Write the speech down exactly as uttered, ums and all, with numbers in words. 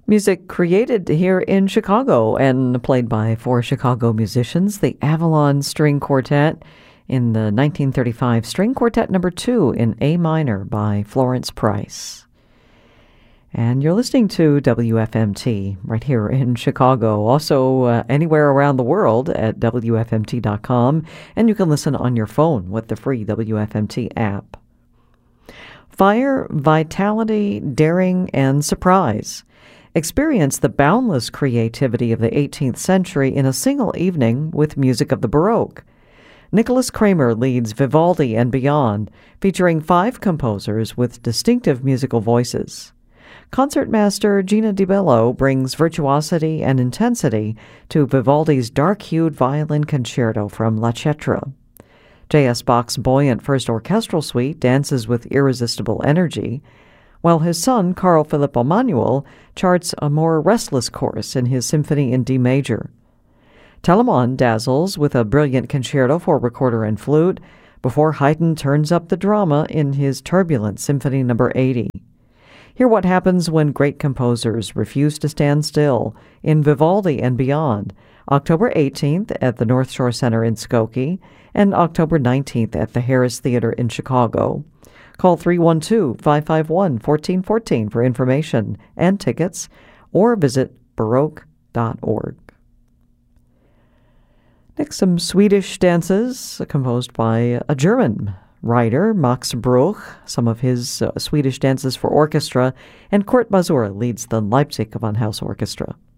Music created here in Chicago and played by four Chicago musicians, the Avalon String Quartet, in the nineteen thirty-five String Quartet number two in A minor by Florence Price. And you're listening to W F M T right here in Chicago, also uh, anywhere around the world at W F M T dot com, and you can listen on your phone with the free W F M T app. Fire, vitality, daring, and surprise. Experience the boundless creativity of the eighteenth century in a single evening with music of the Baroque. Nicholas Kramer leads Vivaldi and Beyond, featuring five composers with distinctive musical voices. Concertmaster Gina Di Bello brings virtuosity and intensity to Vivaldi's dark-hued violin concerto from La Cetra. J S. Bach's buoyant First Orchestral Suite dances with irresistible energy, while his son, Carl Philipp Emanuel, charts a more restless course in his Symphony in D major. Telemann dazzles with a brilliant concerto for recorder and flute, before Haydn turns up the drama in his turbulent Symphony number eighty. Hear what happens when great composers refuse to stand still in Vivaldi and Beyond, October eighteenth at the North Shore Center in Skokie and October nineteenth at the Harris Theater in Chicago. Call three one two, five five one, one four one four for information and tickets, or visit baroque dot org. Next, some Swedish dances composed by a German writer, Max Bruch, some of his uh, Swedish dances for orchestra, and Kurt Masur leads the Leipzig Gewandhaus Orchestra.